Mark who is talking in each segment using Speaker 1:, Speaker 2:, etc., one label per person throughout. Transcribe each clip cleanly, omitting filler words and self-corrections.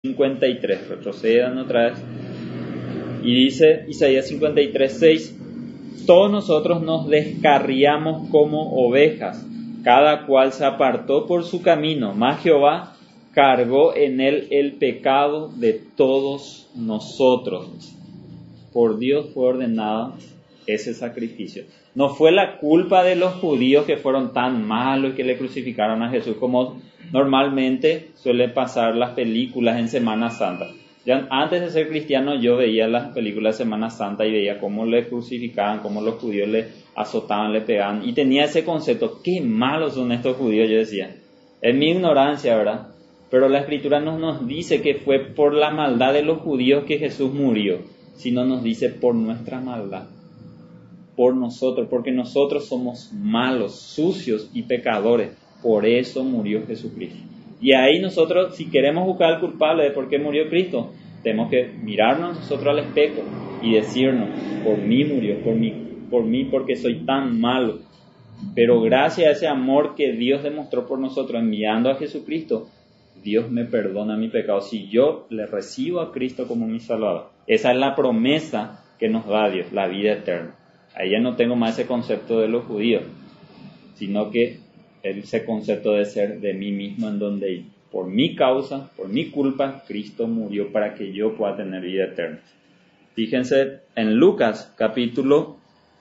Speaker 1: 53, retrocedan otra vez, y dice Isaías 53:6: todos nosotros nos descarriamos como ovejas, cada cual se apartó por su camino, mas Jehová cargó en él el pecado de todos nosotros. Por Dios fue ordenado ese sacrificio. No fue la culpa de los judíos que fueron tan malos y que le crucificaron a Jesús, como normalmente suele pasar las películas en Semana Santa. Ya antes de ser cristiano yo veía las películas de Semana Santa y veía cómo le crucificaban, cómo los judíos le azotaban, le pegaban, y tenía ese concepto: qué malos son estos judíos, yo decía. Es mi ignorancia, ¿verdad? Pero la Escritura no nos dice que fue por la maldad de los judíos que Jesús murió, sino nos dice por nuestra maldad, por nosotros, porque nosotros somos malos, sucios y pecadores. Por eso murió Jesucristo. Y ahí nosotros, si queremos buscar al culpable de por qué murió Cristo, tenemos que mirarnos nosotros al espejo y decirnos: por mí murió, por mí porque soy tan malo. Pero gracias a ese amor que Dios demostró por nosotros enviando a Jesucristo, Dios me perdona mi pecado si yo le recibo a Cristo como mi Salvador. Esa es la promesa que nos da Dios, la vida eterna. Ahí ya no tengo más ese concepto de los judíos, sino que ese concepto de ser de mí mismo, en donde por mi causa, por mi culpa, Cristo murió para que yo pueda tener vida eterna. Fíjense en Lucas capítulo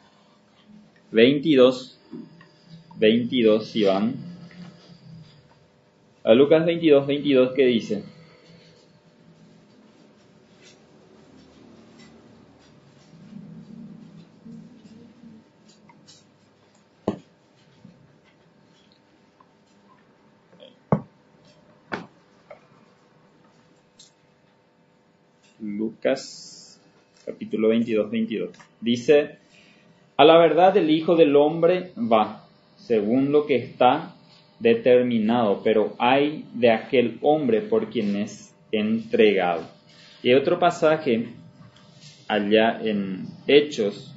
Speaker 1: 22, si van a Lucas 22, ¿qué dice? Lucas capítulo 22. Dice: a la verdad el Hijo del Hombre va, según lo que está determinado, pero ay de aquel hombre por quien es entregado. Y otro pasaje allá en Hechos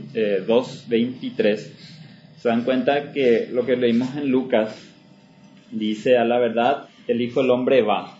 Speaker 1: 2:23, se dan cuenta que lo que leímos en Lucas dice: a la verdad el Hijo del Hombre va,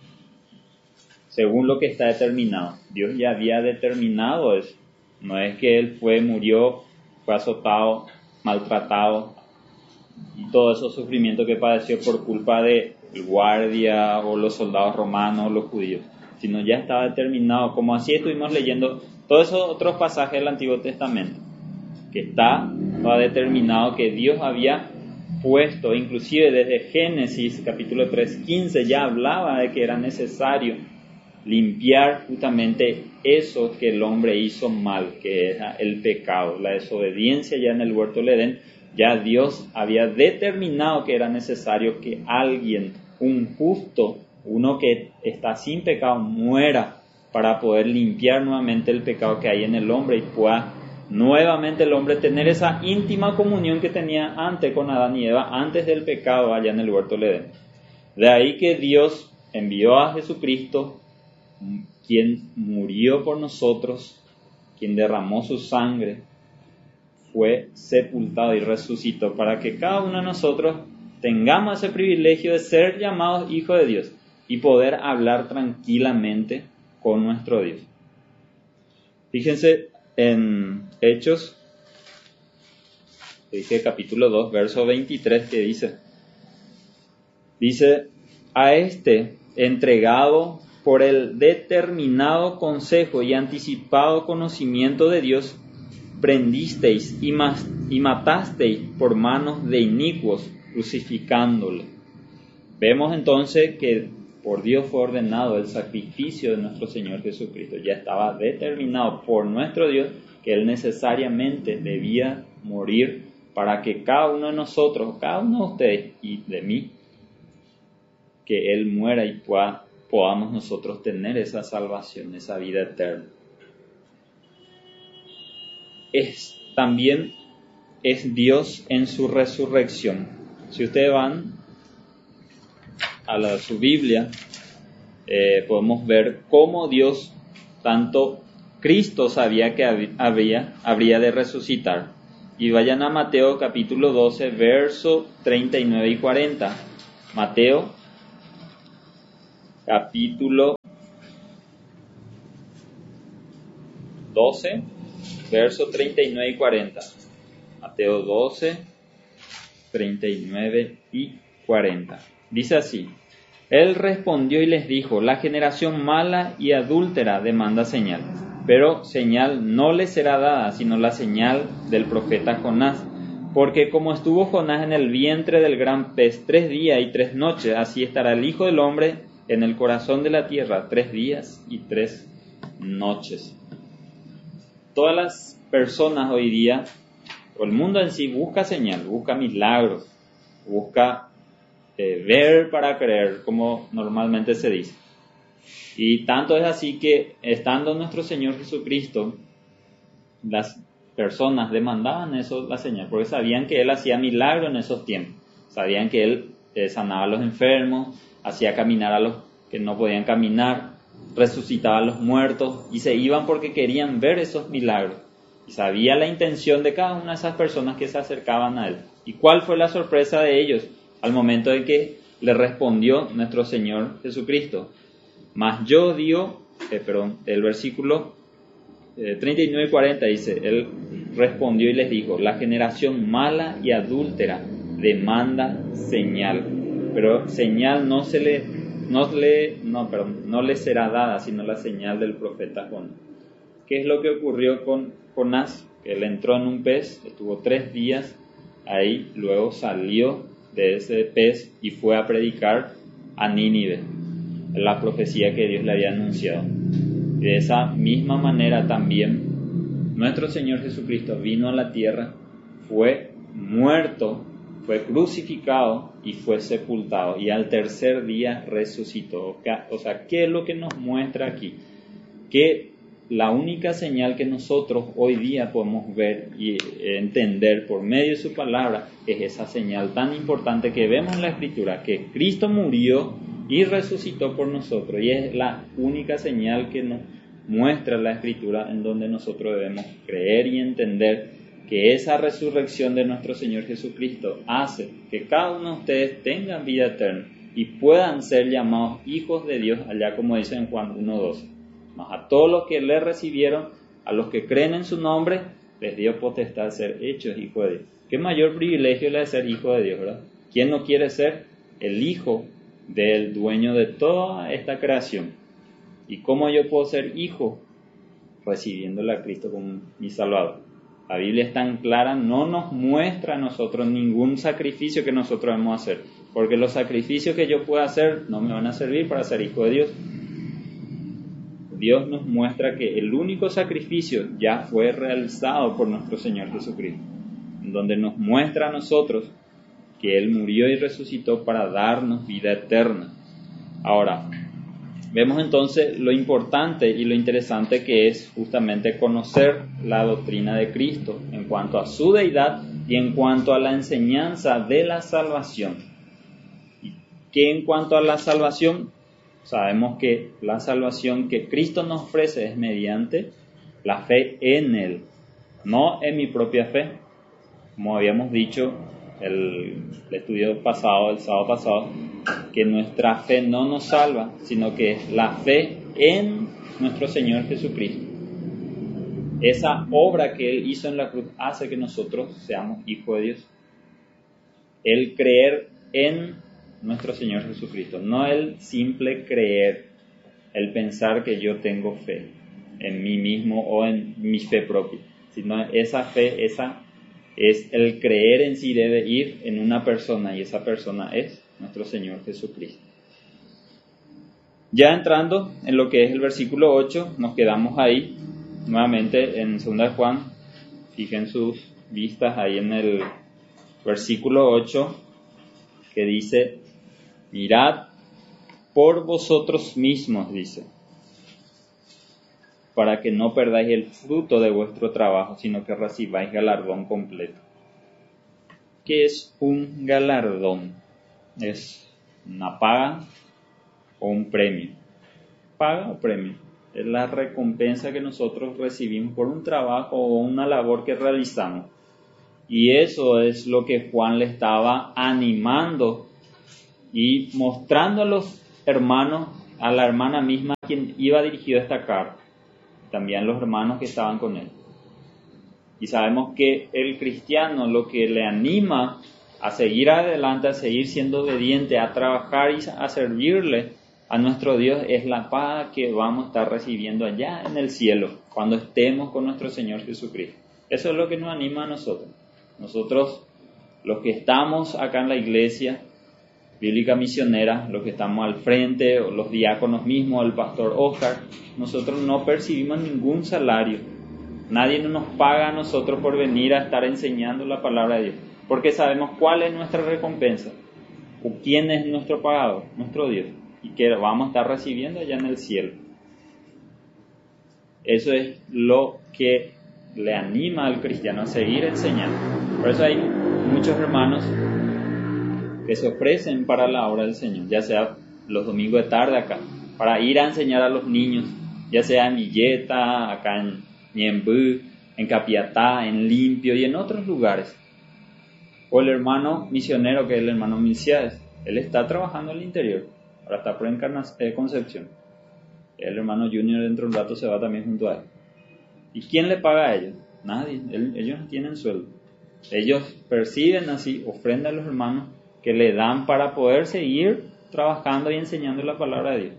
Speaker 1: según lo que está determinado. Dios ya había determinado eso. No es que Él murió, fue azotado, maltratado, y todo esos sufrimientos que padeció por culpa del guardia o los soldados romanos o los judíos, sino ya estaba determinado, como así estuvimos leyendo todos esos otros pasajes del Antiguo Testamento, que estaba determinado, que Dios había puesto, inclusive desde Génesis capítulo 3:15 ya hablaba de que era necesario limpiar justamente eso que el hombre hizo mal, que era el pecado, la desobediencia. Ya en el huerto del Edén, ya Dios había determinado que era necesario que alguien, un justo, uno que está sin pecado, muera para poder limpiar nuevamente el pecado que hay en el hombre y pueda nuevamente el hombre tener esa íntima comunión que tenía antes con Adán y Eva, antes del pecado allá en el huerto del Edén. De ahí que Dios envió a Jesucristo, quien murió por nosotros, quien derramó su sangre, fue sepultado y resucitó para que cada uno de nosotros tengamos ese privilegio de ser llamados hijos de Dios y poder hablar tranquilamente con nuestro Dios. Fíjense en Hechos, dije capítulo 2, verso 23, que dice: a este entregado por el determinado consejo y anticipado conocimiento de Dios, prendisteis y matasteis por manos de inicuos, crucificándole. Vemos entonces que por Dios fue ordenado el sacrificio de nuestro Señor Jesucristo. Ya estaba determinado por nuestro Dios que Él necesariamente debía morir para que cada uno de nosotros, cada uno de ustedes y de mí, que Él muera y podamos nosotros tener esa salvación, esa vida eterna. También es Dios en su resurrección. Si ustedes van a su Biblia, podemos ver cómo Dios, tanto Cristo sabía que habría de resucitar. Y vayan a Mateo capítulo 12, verso 39 y 40. Mateo capítulo 12, versos 39 y 40. Mateo 12, 39 y 40. Dice así: Él respondió y les dijo: la generación mala y adúltera demanda señal, pero señal no le será dada, sino la señal del profeta Jonás. Porque como estuvo Jonás en el vientre del gran pez 3 días y 3 noches, así estará el Hijo del Hombre en el corazón de la tierra 3 días y 3 noches. Todas las personas hoy día, o el mundo en sí, busca señal, busca milagros, busca ver para creer, como normalmente se dice. Y tanto es así que, estando nuestro Señor Jesucristo, las personas demandaban eso, la señal, porque sabían que Él hacía milagros en esos tiempos. Sabían que Él sanaba a los enfermos, hacía caminar a los que no podían caminar, resucitaba a los muertos, y se iban porque querían ver esos milagros. Y sabía la intención de cada una de esas personas que se acercaban a Él. ¿Y cuál fue la sorpresa de ellos al momento de que le respondió nuestro Señor Jesucristo? Mas yo digo, el versículo 39 y 40 dice: Él respondió y les dijo: la generación mala y adúltera demanda señal, pero señal no le será dada, sino la señal del profeta Jonás. ¿Qué es lo que ocurrió con Jonás? Que él entró en un pez, estuvo 3 días ahí, luego salió de ese pez y fue a predicar a Nínive la profecía que Dios le había anunciado. De esa misma manera también nuestro Señor Jesucristo vino a la tierra, fue muerto, fue crucificado y fue sepultado, y al tercer día resucitó. O sea, ¿qué es lo que nos muestra aquí? Que la única señal que nosotros hoy día podemos ver y entender por medio de su palabra es esa señal tan importante que vemos en la Escritura, que Cristo murió y resucitó por nosotros, y es la única señal que nos muestra la Escritura, en donde nosotros debemos creer y entender que esa resurrección de nuestro Señor Jesucristo hace que cada uno de ustedes tengan vida eterna y puedan ser llamados hijos de Dios, allá como dice en Juan 1:12. Mas a todos los que le recibieron, a los que creen en su nombre, les dio potestad de ser hechos hijos de Dios. Qué mayor privilegio es ser hijo de Dios, ¿verdad? ¿Quién no quiere ser el hijo del dueño de toda esta creación? ¿Y cómo yo puedo ser hijo? Recibiéndole a Cristo como mi Salvador. La Biblia es tan clara, no nos muestra a nosotros ningún sacrificio que nosotros debemos hacer, porque los sacrificios que yo pueda hacer no me van a servir para ser hijo de Dios. Dios nos muestra que el único sacrificio ya fue realizado por nuestro Señor Jesucristo, en donde nos muestra a nosotros que Él murió y resucitó para darnos vida eterna. Ahora, vemos entonces lo importante y lo interesante que es justamente conocer la doctrina de Cristo en cuanto a su deidad y en cuanto a la enseñanza de la salvación. Y que en cuanto a la salvación, sabemos que la salvación que Cristo nos ofrece es mediante la fe en Él, no en mi propia fe. Como habíamos dicho el estudio pasado, el sábado pasado, que nuestra fe no nos salva, sino que es la fe en nuestro Señor Jesucristo. Esa obra que Él hizo en la cruz hace que nosotros seamos hijos de Dios. El creer en nuestro Señor Jesucristo, no el simple creer, el pensar que yo tengo fe en mí mismo o en mi fe propia, sino esa fe, esa es el creer en sí, debe ir en una persona, y esa persona es nuestro Señor Jesucristo. Ya entrando en lo que es el versículo 8, nos quedamos ahí nuevamente en 2 de Juan. Fijen sus vistas ahí en el versículo 8, que dice: mirad por vosotros mismos, dice, para que no perdáis el fruto de vuestro trabajo, sino que recibáis galardón completo. ¿Qué es un galardón? ¿Es una paga o un premio? Paga o premio. Es la recompensa que nosotros recibimos por un trabajo o una labor que realizamos. Y eso es lo que Juan le estaba animando y mostrando a los hermanos, a la hermana misma a quien iba dirigido esta carta, también los hermanos que estaban con él. Y sabemos que el cristiano lo que le anima a seguir adelante, a seguir siendo obediente, a trabajar y a servirle a nuestro Dios es la paz que vamos a estar recibiendo allá en el cielo, cuando estemos con nuestro Señor Jesucristo. Eso es lo que nos anima a nosotros. Nosotros, los que estamos acá en la iglesia bíblica misionera, los que estamos al frente, o los diáconos mismos, el pastor Oscar, nosotros no percibimos ningún salario. Nadie nos paga a nosotros por venir a estar enseñando la palabra de Dios, porque sabemos cuál es nuestra recompensa, o quién es nuestro pagador, nuestro Dios, y que vamos a estar recibiendo allá en el cielo. Eso es lo que le anima al cristiano a seguir enseñando. Por eso hay muchos hermanos que se ofrecen para la obra del Señor, ya sea los domingos de tarde acá, para ir a enseñar a los niños, ya sea en Villeta, acá en Ñembú, en Capiatá, en Limpio y en otros lugares. O el hermano misionero, que es el hermano Milciades, él está trabajando en el interior, ahora está por Concepción. El hermano Junior dentro de un rato se va también junto a él. ¿Y quién le paga a ellos? Nadie, ellos no tienen sueldo. Ellos perciben así, ofrendan a los hermanos que le dan para poder seguir trabajando y enseñando la palabra de Dios.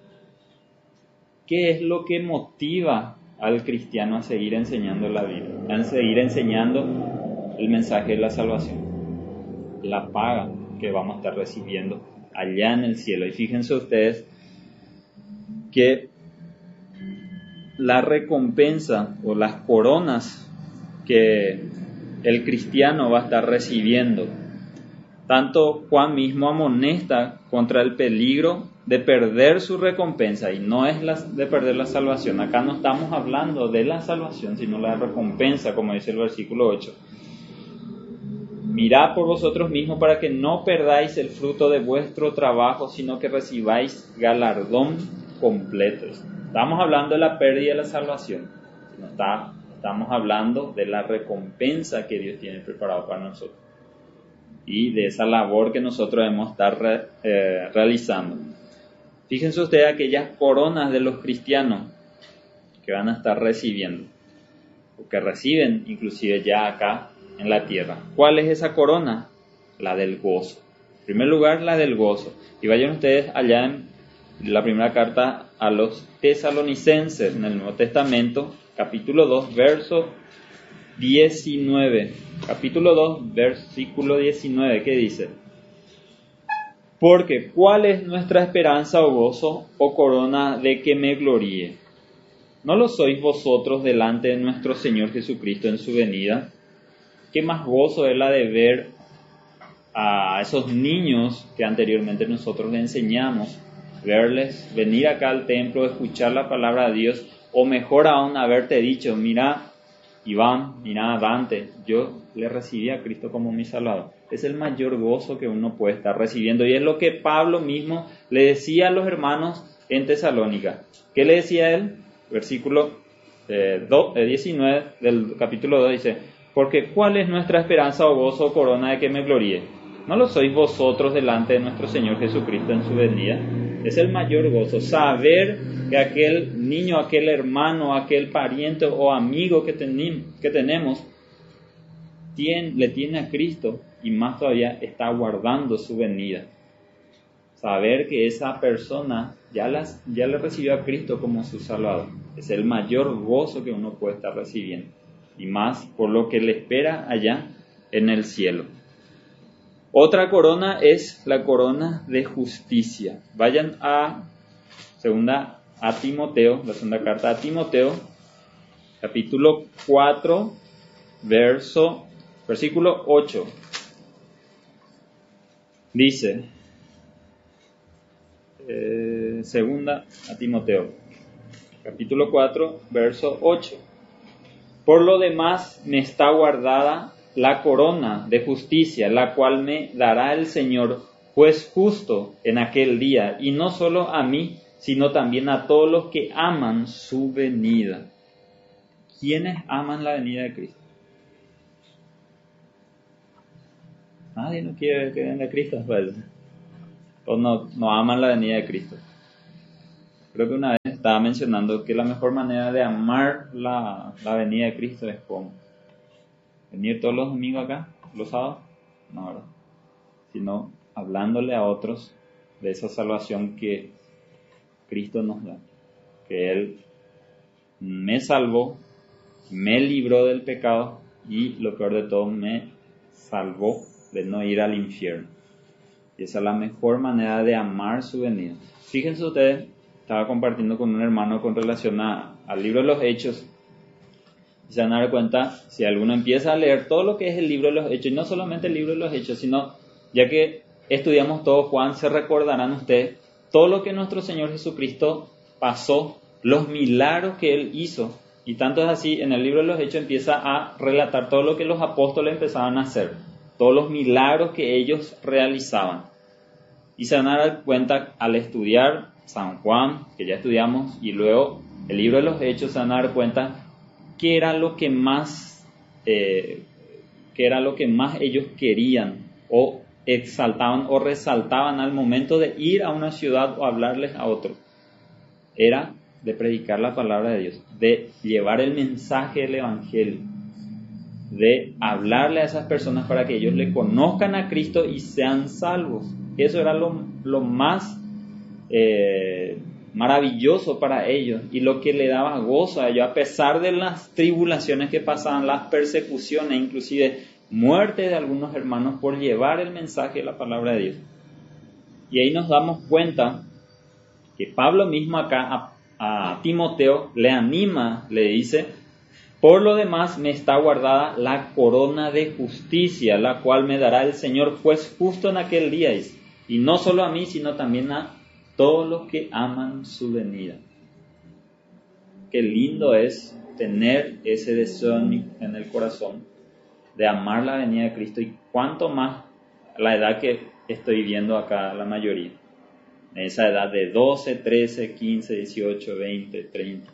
Speaker 1: ¿Qué es lo que motiva al cristiano a seguir enseñando la Biblia, a seguir enseñando el mensaje de la salvación? La paga que vamos a estar recibiendo allá en el cielo. Y fíjense ustedes que la recompensa o las coronas que el cristiano va a estar recibiendo, tanto Juan mismo amonesta contra el peligro de perder su recompensa, y no es de perder la salvación. Acá no estamos hablando de la salvación, sino la recompensa, como dice el versículo 8. Mirad por vosotros mismos para que no perdáis el fruto de vuestro trabajo, sino que recibáis galardón completo. Estamos hablando de la pérdida de la salvación. Estamos hablando de la recompensa que Dios tiene preparado para nosotros y de esa labor que nosotros debemos estar realizando. Fíjense ustedes aquellas coronas de los cristianos que van a estar recibiendo, o que reciben inclusive ya acá en la tierra. ¿Cuál es esa corona? La del gozo. En primer lugar, la del gozo. Y vayan ustedes allá en la primera carta a los tesalonicenses, en el Nuevo Testamento, capítulo 2, verso 19. Capítulo 2, versículo 19, ¿qué dice? Porque ¿cuál es nuestra esperanza o gozo o corona de que me gloríe? ¿No lo sois vosotros delante de nuestro Señor Jesucristo en su venida? ¿Qué más gozo es la de ver a esos niños que anteriormente nosotros les enseñamos, verles venir acá al templo, escuchar la palabra de Dios, o mejor aún haberte dicho, mira Iván, mira Dante, yo le recibí a Cristo como mi Salvador? Es el mayor gozo que uno puede estar recibiendo, y es lo que Pablo mismo le decía a los hermanos en Tesalónica. ¿Qué le decía él? Versículo 19 del capítulo 2 dice: porque ¿cuál es nuestra esperanza o gozo o corona de que me gloríe? ¿No lo sois vosotros delante de nuestro Señor Jesucristo en su venida? Es el mayor gozo, saber que aquel niño, aquel hermano, aquel pariente o amigo que tenemos le tiene a Cristo, y más todavía está aguardando su venida. Saber que esa persona ya le recibió a Cristo como su Salvador es el mayor gozo que uno puede estar recibiendo, y más por lo que le espera allá en el cielo. Otra corona es la corona de justicia. Vayan a Timoteo, la segunda carta a Timoteo, capítulo 4, versículo 8. Dice, segunda a Timoteo, capítulo 4, verso 8. Por lo demás me está guardada la corona de justicia, la cual me dará el Señor, juez justo, en aquel día, y no solo a mí, sino también a todos los que aman su venida. ¿Quiénes aman la venida de Cristo? Nadie no quiere que venga Cristo, pues. O no aman la venida de Cristo. Creo que una vez estaba mencionando que la mejor manera de amar la venida de Cristo es como venir todos los domingos acá, los sábados, no, ¿verdad? Sino hablándole a otros de esa salvación que Cristo nos da, que Él me salvó, me libró del pecado y lo peor de todo, me salvó de no ir al infierno. Y esa es la mejor manera de amar su venida. Fíjense ustedes, estaba compartiendo con un hermano con relación al libro de los Hechos, y se van a dar cuenta, si alguno empieza a leer todo lo que es el libro de los Hechos, y no solamente el libro de los Hechos, sino ya que estudiamos todo Juan, se recordarán ustedes todo lo que nuestro Señor Jesucristo pasó, los milagros que Él hizo, y tanto es así, en el libro de los Hechos empieza a relatar todo lo que los apóstoles empezaban a hacer, todos los milagros que ellos realizaban. Y se van a dar cuenta al estudiar San Juan, que ya estudiamos, y luego el libro de los Hechos, se van a dar cuenta qué era lo que más ellos querían o exaltaban o resaltaban al momento de ir a una ciudad o hablarles a otro. Era de predicar la palabra de Dios, de llevar el mensaje del Evangelio, de hablarle a esas personas para que ellos le conozcan a Cristo y sean salvos. Eso era lo más maravilloso para ellos y lo que le daba gozo a ellos, a pesar de las tribulaciones que pasaban, las persecuciones, inclusive muerte de algunos hermanos por llevar el mensaje de la palabra de Dios. Y ahí nos damos cuenta que Pablo mismo acá a Timoteo le anima, le dice: por lo demás me está guardada la corona de justicia, la cual me dará el Señor juez justo en aquel día, y no solo a mí, sino también a todos los que aman su venida. Qué lindo es tener ese deseo en el corazón de amar la venida de Cristo, y cuanto más la edad que estoy viendo acá, la mayoría, esa edad de 12, 13, 15, 18, 20, 30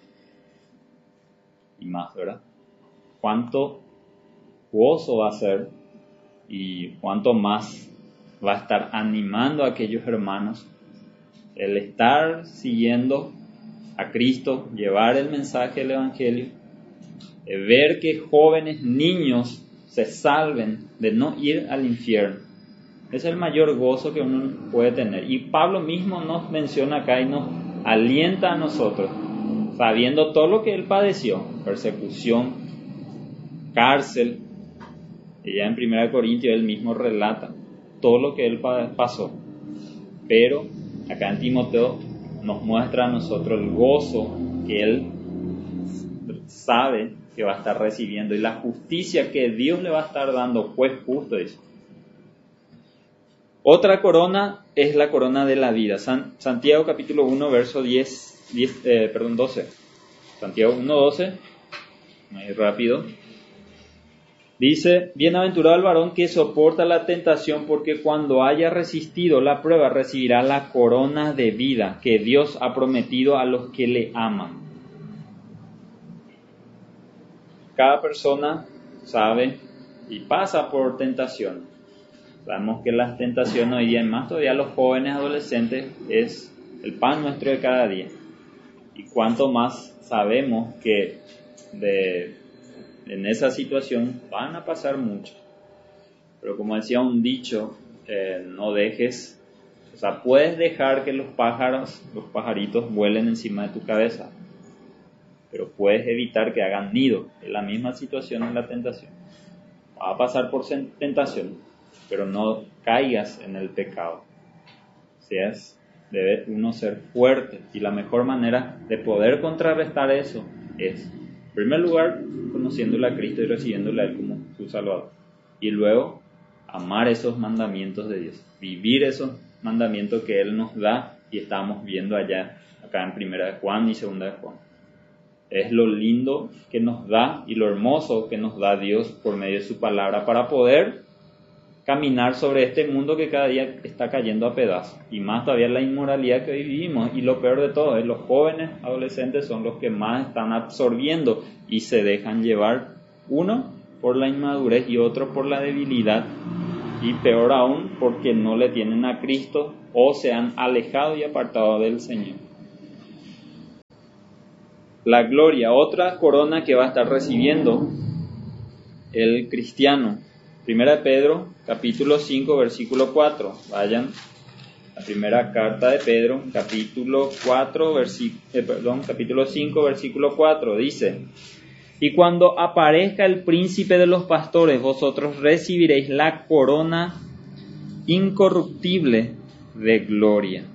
Speaker 1: y más, ¿verdad? Cuánto gozo va a ser y cuánto más va a estar animando a aquellos hermanos el estar siguiendo a Cristo, llevar el mensaje del Evangelio, ver que jóvenes, niños se salven de no ir al infierno. Es el mayor gozo que uno puede tener. Y Pablo mismo nos menciona acá y nos alienta a nosotros, sabiendo todo lo que él padeció, persecución, cárcel, y ya en 1 Corintios él mismo relata todo lo que él pasó. Pero acá en Timoteo nos muestra a nosotros el gozo que él sabe que va a estar recibiendo y la justicia que Dios le va a estar dando, pues justo es. Otra corona es la corona de la vida. Santiago capítulo 1, verso 12. Santiago 1, 12. Muy rápido. Dice: bienaventurado el varón que soporta la tentación, porque cuando haya resistido la prueba recibirá la corona de vida que Dios ha prometido a los que le aman. Cada persona sabe y pasa por tentación. Sabemos que las tentaciones hoy día, y más todavía los jóvenes adolescentes, es el pan nuestro de cada día. Y cuanto más sabemos que en esa situación van a pasar mucho. Pero como decía un dicho, no dejes, o sea, puedes dejar que los pajaritos vuelen encima de tu cabeza, pero puedes evitar que hagan nido. Es la misma situación en la tentación. Va a pasar por tentación, pero no caigas en el pecado. Debe uno ser fuerte, y la mejor manera de poder contrarrestar eso es, en primer lugar, conociéndole a Cristo y recibiéndole a Él como su Salvador, y luego amar esos mandamientos de Dios, vivir esos mandamientos que Él nos da, y estamos viendo acá en 1 de Juan y 2 de Juan. Es lo lindo que nos da y lo hermoso que nos da Dios por medio de su palabra para poder caminar sobre este mundo que cada día está cayendo a pedazos, y más todavía la inmoralidad que hoy vivimos. Y lo peor de todo es los jóvenes adolescentes son los que más están absorbiendo y se dejan llevar, uno por la inmadurez y otro por la debilidad, y peor aún porque no le tienen a Cristo o se han alejado y apartado del Señor. la gloria, otra corona que va a estar recibiendo el cristiano. Primera de Pedro, capítulo 5, versículo 4. Vayan, la primera carta de Pedro, capítulo 5, versículo 4, dice: y cuando aparezca el príncipe de los pastores, vosotros recibiréis la corona incorruptible de gloria.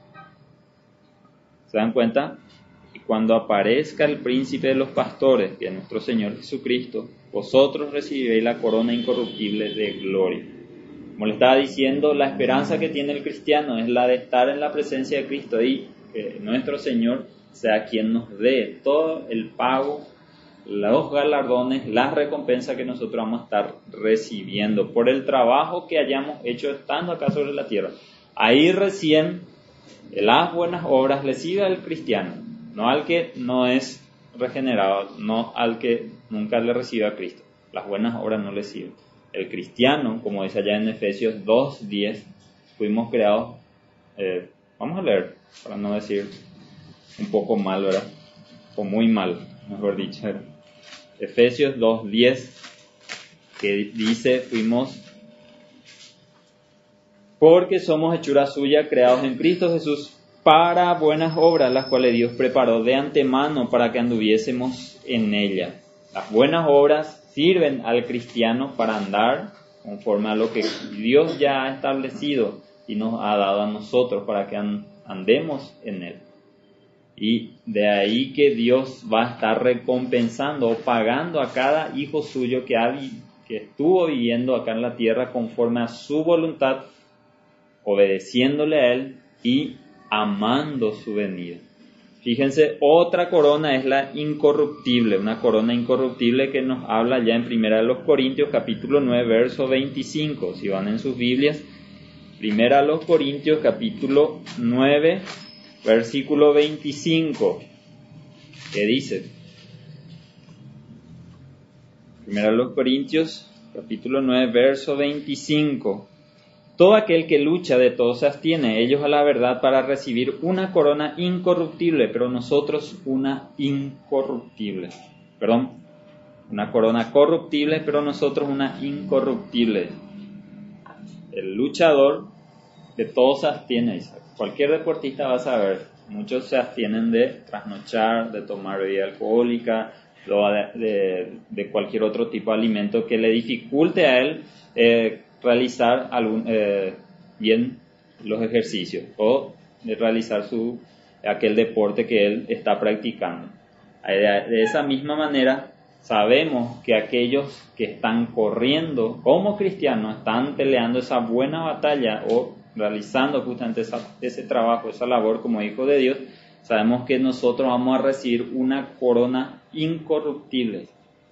Speaker 1: ¿Se dan cuenta? Y cuando aparezca el príncipe de los pastores, que es nuestro Señor Jesucristo, vosotros recibiréis la corona incorruptible de gloria. Como le estaba diciendo, la esperanza que tiene el cristiano es la de estar en la presencia de Cristo y que nuestro Señor sea quien nos dé todo el pago, los galardones, las recompensas que nosotros vamos a estar recibiendo por el trabajo que hayamos hecho estando acá sobre la tierra. Ahí recién las buenas obras le sigue al cristiano, no al que no es regenerado, no al que nunca le recibe a Cristo. Las buenas obras no le siguen. El cristiano, como dice allá en Efesios 2:10, fuimos creados, vamos a leer, para no decir un poco mal, ¿verdad? O muy mal, mejor dicho. Efesios 2:10, que dice, porque somos hechura suya, creados en Cristo Jesús, para buenas obras, las cuales Dios preparó de antemano para que anduviésemos en ellas. Las buenas obras sirven al cristiano para andar conforme a lo que Dios ya ha establecido y nos ha dado a nosotros para que andemos en él. Y de ahí que Dios va a estar recompensando o pagando a cada hijo suyo que estuvo viviendo acá en la tierra conforme a su voluntad, obedeciéndole a Él y amando su venida. Fíjense, otra corona es la incorruptible, una corona incorruptible que nos habla ya en 1 Corintios capítulo 9, verso 25. Si van en sus Biblias, 1 Corintios capítulo 9, versículo 25, que dice, 1 Corintios capítulo 9, verso 25, todo aquel que lucha de todo se abstiene, ellos a la verdad para recibir una corona incorruptible, pero nosotros una incorruptible. Una corona corruptible, pero nosotros una incorruptible. El luchador de todo se abstiene. Cualquier deportista va a saber, muchos se abstienen de trasnochar, de tomar bebida alcohólica, de cualquier otro tipo de alimento que le dificulte a él realizar bien los ejercicios o realizar aquel deporte que él está practicando. De esa misma manera, sabemos que aquellos que están corriendo como cristianos, están peleando esa buena batalla o realizando justamente ese trabajo, esa labor como hijos de Dios, sabemos que nosotros vamos a recibir una corona incorruptible,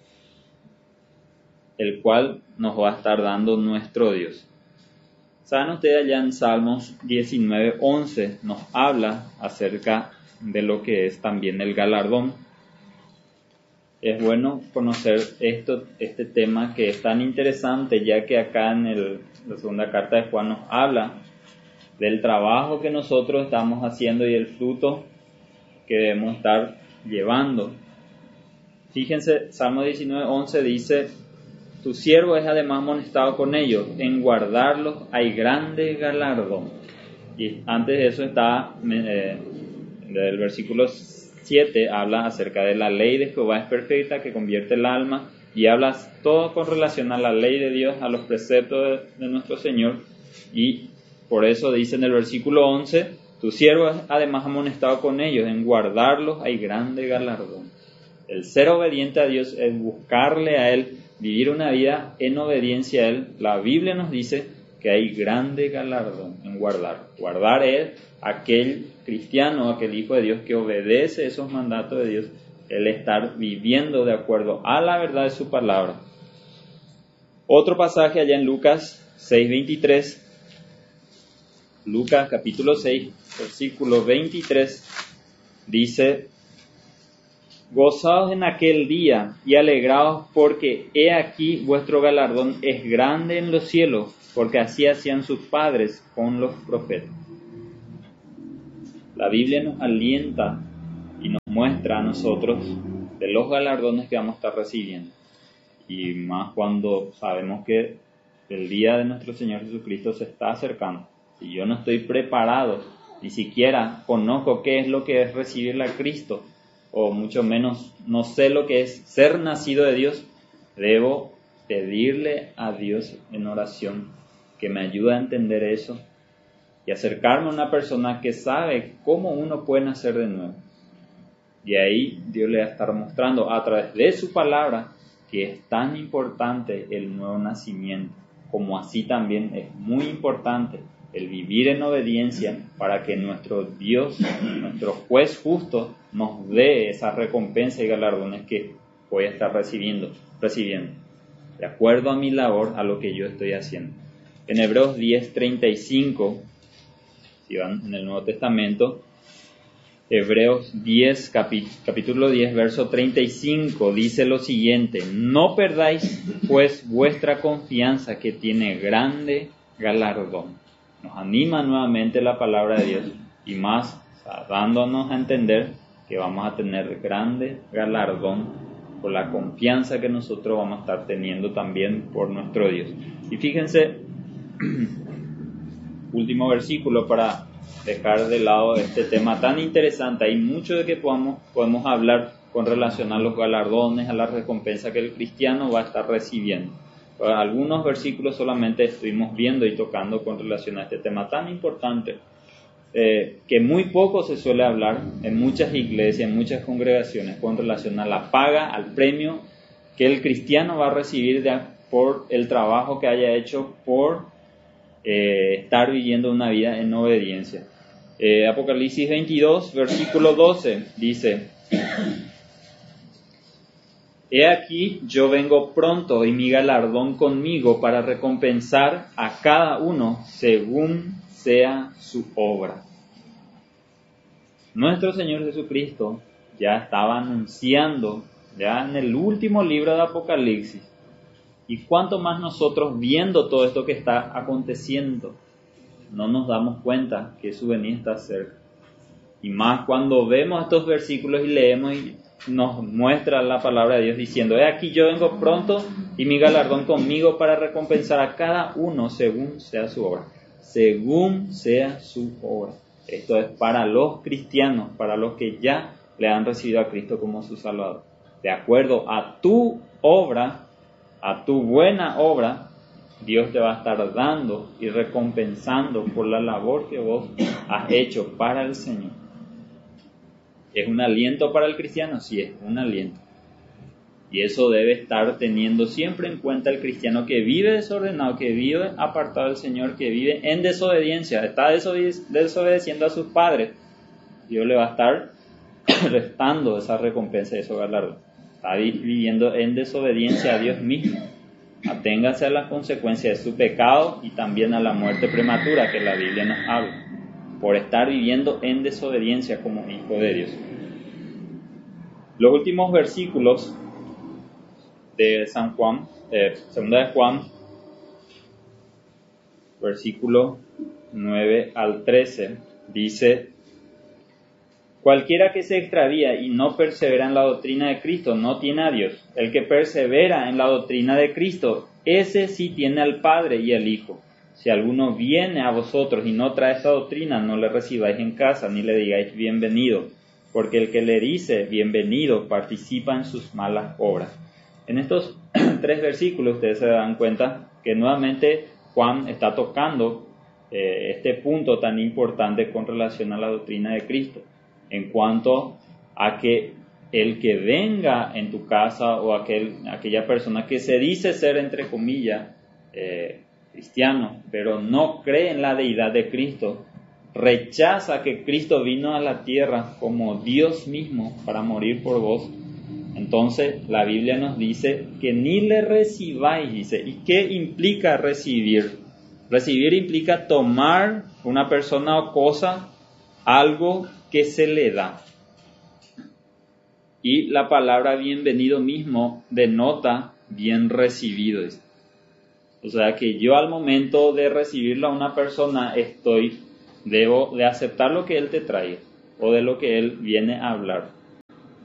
Speaker 1: el cual nos va a estar dando nuestro Dios. ¿Saben ustedes? Allá en Salmos 19:11 nos habla acerca de lo que es también el galardón. Es bueno conocer este tema que es tan interesante, ya que acá en la segunda carta de Juan nos habla del trabajo que nosotros estamos haciendo y el fruto que debemos estar llevando. Fíjense, Salmo 19:11 dice, tu siervo es además amonestado con ellos, en guardarlos hay grande galardón. Y antes de eso está, el versículo 7 habla acerca de la ley de Jehová es perfecta, que convierte el alma, y habla todo con relación a la ley de Dios, a los preceptos de nuestro Señor, y por eso dice en el versículo 11, tu siervo es además amonestado con ellos, en guardarlos hay grande galardón. El ser obediente a Dios es buscarle a Él, vivir una vida en obediencia a Él. La Biblia nos dice que hay grande galardón en guardar. Guardar es aquel cristiano, aquel hijo de Dios que obedece esos mandatos de Dios, el estar viviendo de acuerdo a la verdad de su palabra. Otro pasaje allá en Lucas 6:23, Lucas capítulo 6, versículo 23, dice, gozaos en aquel día y alegraos, porque he aquí vuestro galardón es grande en los cielos, porque así hacían sus padres con los profetas. La Biblia nos alienta y nos muestra muestra a nosotros de los galardones que vamos a estar recibiendo. Y más cuando sabemos que el día de nuestro Señor Jesucristo se está acercando. Si yo no estoy preparado, ni siquiera conozco qué es lo que es recibirle a Cristo, o mucho menos no sé lo que es ser nacido de Dios, debo pedirle a Dios en oración que me ayude a entender eso y acercarme a una persona que sabe cómo uno puede nacer de nuevo. Y ahí Dios le va a estar mostrando a través de su palabra que es tan importante el nuevo nacimiento, como así también es muy importante el vivir en obediencia para que nuestro Dios, nuestro juez justo, nos dé esa recompensa y galardones que voy a estar recibiendo, de acuerdo a mi labor, a lo que yo estoy haciendo. En Hebreos 10:35, si van en el Nuevo Testamento, Hebreos 10, capítulo 10, verso 35, dice lo siguiente: no perdáis pues vuestra confianza, que tiene grande galardón. Nos anima nuevamente la palabra de Dios, y más dándonos a entender que vamos a tener grande galardón por la confianza que nosotros vamos a estar teniendo también por nuestro Dios. Y fíjense, último versículo para dejar de lado este tema tan interesante. Hay mucho de que podemos hablar con relación a los galardones, a la recompensa que el cristiano va a estar recibiendo. Algunos versículos solamente estuvimos viendo y tocando con relación a este tema tan importante, que muy poco se suele hablar en muchas iglesias, en muchas congregaciones, con relación a la paga, al premio que el cristiano va a recibir por el trabajo que haya hecho, por estar viviendo una vida en obediencia. Apocalipsis 22, versículo 12, dice: he aquí, yo vengo pronto, y mi galardón conmigo, para recompensar a cada uno según sea su obra. Nuestro Señor Jesucristo ya estaba anunciando, ya en el último libro de Apocalipsis, y cuánto más nosotros, viendo todo esto que está aconteciendo, no nos damos cuenta que su venida está cerca. Y más cuando vemos estos versículos y leemos y nos muestra la palabra de Dios diciendo: he aquí, yo vengo pronto, y mi galardón conmigo, para recompensar a cada uno según sea su obra. Según sea su obra. Esto es para los cristianos, para los que ya le han recibido a Cristo como su Salvador. De acuerdo a tu obra, a tu buena obra, Dios te va a estar dando y recompensando por la labor que vos has hecho para el Señor. ¿Es un aliento para el cristiano? Sí, es un aliento. Y eso debe estar teniendo siempre en cuenta el cristiano que vive desordenado, que vive apartado del Señor, que vive en desobediencia, está desobedeciendo a sus padres. Dios le va a estar restando esa recompensa y esos galardones. Está viviendo en desobediencia a Dios mismo. Aténgase a las consecuencias de su pecado y también a la muerte prematura que la Biblia nos habla, por estar viviendo en desobediencia como hijo de Dios. Los últimos versículos de San Juan, segunda de Juan, versículo 9 al 13, dice: cualquiera que se extravía y no persevera en la doctrina de Cristo no tiene a Dios. El que persevera en la doctrina de Cristo, ese sí tiene al Padre y al Hijo. Si alguno viene a vosotros y no trae esta doctrina, no le recibáis en casa, ni le digáis bienvenido, porque el que le dice bienvenido participa en sus malas obras. En estos 3 versículos ustedes se dan cuenta que nuevamente Juan está tocando este punto tan importante con relación a la doctrina de Cristo, en cuanto a que el que venga en tu casa o aquella persona que se dice ser, entre comillas, cristiano, pero no cree en la deidad de Cristo, rechaza que Cristo vino a la tierra como Dios mismo para morir por vos, entonces la Biblia nos dice que ni le recibáis, dice. ¿Y qué implica recibir? Recibir implica tomar una persona o cosa, algo que se le da. Y la palabra bienvenido mismo denota bien recibido. O sea que yo, al momento de recibirlo a una persona, debo de aceptar lo que él te trae o de lo que él viene a hablar.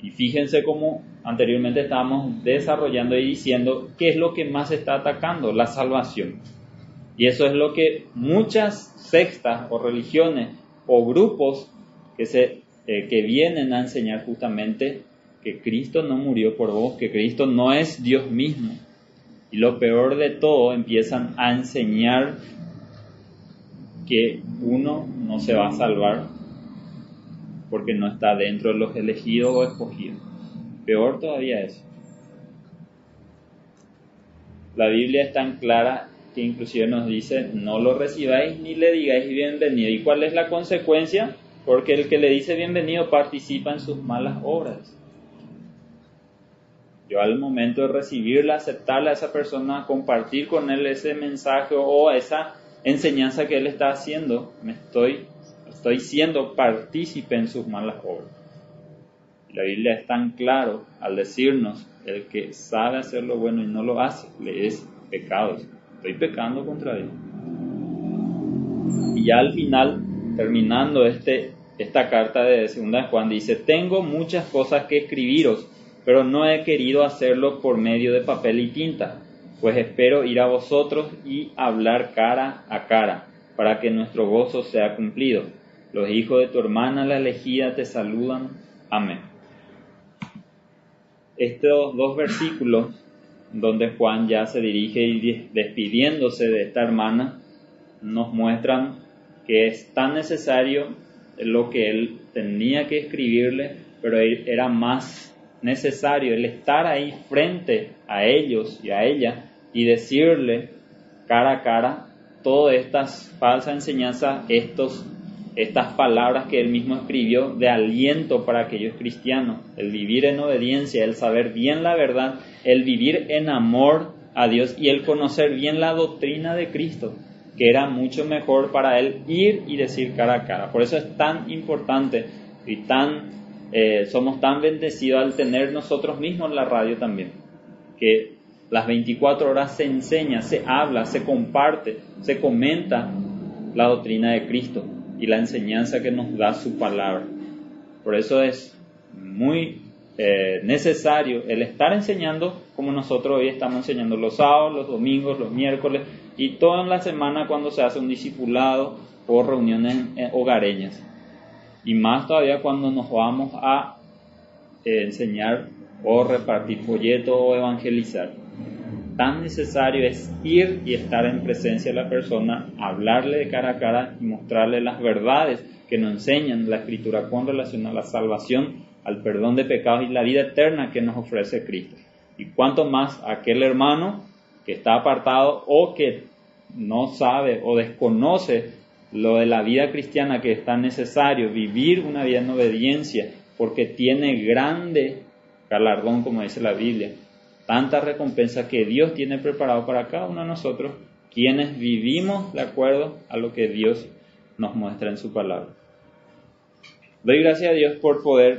Speaker 1: Y fíjense cómo anteriormente estábamos desarrollando y diciendo qué es lo que más está atacando: la salvación. Y eso es lo que muchas sectas o religiones o grupos que vienen a enseñar justamente que Cristo no murió por vos, que Cristo no es Dios mismo. Y lo peor de todo, empiezan a enseñar que uno no se va a salvar porque no está dentro de los elegidos o escogidos. Peor todavía eso. La Biblia es tan clara que inclusive nos dice: no lo recibáis ni le digáis bienvenido. ¿Y cuál es la consecuencia? Porque el que le dice bienvenido participa en sus malas obras. Yo, al momento de recibirla, aceptarla a esa persona, compartir con él ese mensaje o esa enseñanza que él está haciendo, estoy siendo partícipe en sus malas obras. La Biblia es tan claro al decirnos: el que sabe hacer lo bueno y no lo hace, le es pecado. Estoy pecando contra Dios. Y ya al final, terminando esta carta de 2 de Juan, dice: tengo muchas cosas que escribiros, pero no he querido hacerlo por medio de papel y tinta, pues espero ir a vosotros y hablar cara a cara, para que nuestro gozo sea cumplido. Los hijos de tu hermana la elegida te saludan. Amén. Estos dos versículos, donde Juan ya se dirige y despidiéndose de esta hermana, nos muestran que es tan necesario lo que él tenía que escribirle, pero era más necesario el estar ahí frente a ellos y a ella y decirle cara a cara todas estas falsas enseñanzas, estas palabras que él mismo escribió de aliento para aquellos cristianos: el vivir en obediencia, el saber bien la verdad, el vivir en amor a Dios y el conocer bien la doctrina de Cristo, que era mucho mejor para él ir y decir cara a cara. Por eso es tan importante y somos tan bendecidos al tener nosotros mismos la radio también, que las 24 horas se enseña, se habla, se comparte, se comenta la doctrina de Cristo y la enseñanza que nos da su palabra. Por eso es muy necesario el estar enseñando como nosotros hoy estamos enseñando los sábados, los domingos, los miércoles y toda la semana cuando se hace un discipulado o reuniones hogareñas. Y más todavía cuando nos vamos a enseñar o repartir folletos o evangelizar. Tan necesario es ir y estar en presencia de la persona, hablarle de cara a cara y mostrarle las verdades que nos enseñan la Escritura con relación a la salvación, al perdón de pecados y la vida eterna que nos ofrece Cristo. Y cuanto más aquel hermano que está apartado o que no sabe o desconoce lo de la vida cristiana, que es tan necesario vivir una vida en obediencia porque tiene grande galardón, como dice la Biblia, tanta recompensa que Dios tiene preparado para cada uno de nosotros, quienes vivimos de acuerdo a lo que Dios nos muestra en su palabra. Doy gracias a Dios por poder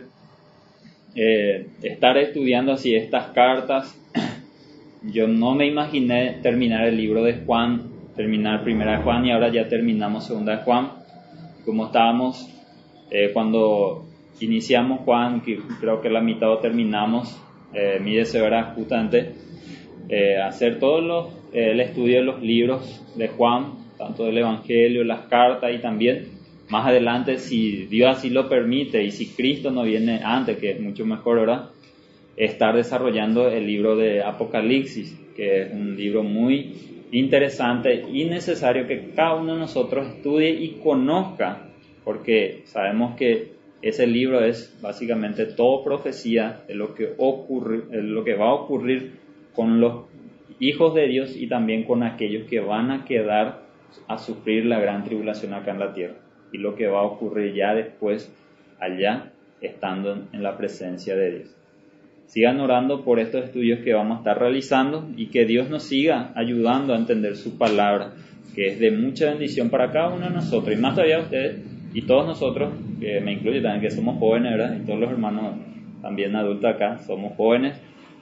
Speaker 1: estar estudiando así estas cartas. Yo no me imaginé terminar el libro de Juan, terminar Primera de Juan, y ahora ya terminamos Segunda de Juan. Como estábamos cuando iniciamos Juan, que creo que la mitad o terminamos, mi deseo era justamente hacer el estudio de los libros de Juan, tanto del Evangelio, las cartas, y también más adelante, si Dios así lo permite y si Cristo no viene antes, que es mucho mejor, ¿verdad?, estar desarrollando el libro de Apocalipsis, que es un libro muy interesante y necesario que cada uno de nosotros estudie y conozca, porque sabemos que ese libro es básicamente todo profecía de lo que va a ocurrir con los hijos de Dios y también con aquellos que van a quedar a sufrir la gran tribulación acá en la tierra, y lo que va a ocurrir ya después allá, estando en la presencia de Dios. Sigan orando por estos estudios que vamos a estar realizando y que Dios nos siga ayudando a entender su palabra, que es de mucha bendición para cada uno de nosotros, y más todavía ustedes y todos nosotros, que me incluye también, que somos jóvenes, ¿verdad?, y todos los hermanos también adultos acá somos jóvenes.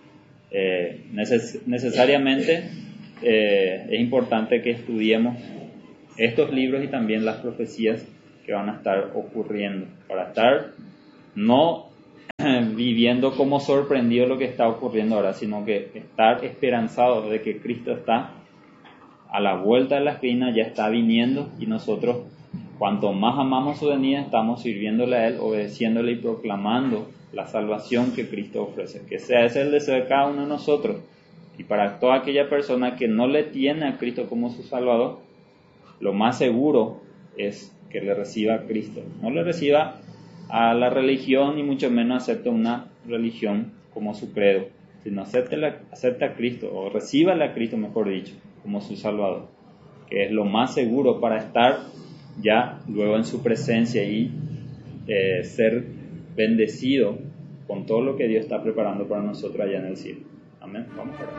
Speaker 1: Necesariamente es importante que estudiemos estos libros y también las profecías que van a estar ocurriendo, para estar no viviendo como sorprendido lo que está ocurriendo ahora, sino que estar esperanzado de que Cristo está a la vuelta de la esquina, ya está viniendo, y nosotros, cuanto más amamos su venida, estamos sirviéndole a Él, obedeciéndole y proclamando la salvación que Cristo ofrece. Que sea ese el deseo de cada uno de nosotros. Y para toda aquella persona que no le tiene a Cristo como su Salvador, lo más seguro es que le reciba a Cristo. No le reciba a la religión, ni mucho menos acepte una religión como su credo, sino acepte a Cristo, o recíbale a Cristo, mejor dicho, como su Salvador, que es lo más seguro para estar ya luego en su presencia y ser bendecido con todo lo que Dios está preparando para nosotros allá en el cielo. Amén. Vamos a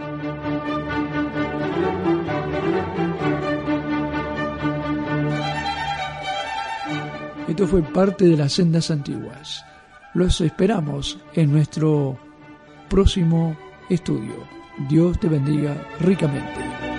Speaker 1: orar.
Speaker 2: Esto fue parte de las sendas antiguas. Los esperamos en nuestro próximo estudio. Dios te bendiga ricamente.